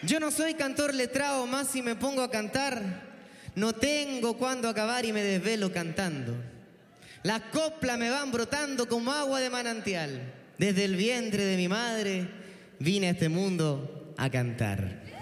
Yo no soy cantor letrado, más si me pongo a cantar, no tengo cuándo acabar y me desvelo cantando. Las coplas me van brotando como agua de manantial. Desde el vientre de mi madre vine a este mundo a cantar.